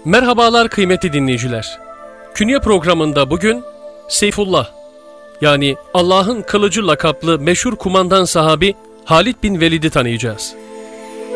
Merhabalar kıymetli dinleyiciler. Künye programında bugün Seyfullah, yani Allah'ın kılıcı lakaplı meşhur kumandan sahabi Halid bin Velid'i tanıyacağız.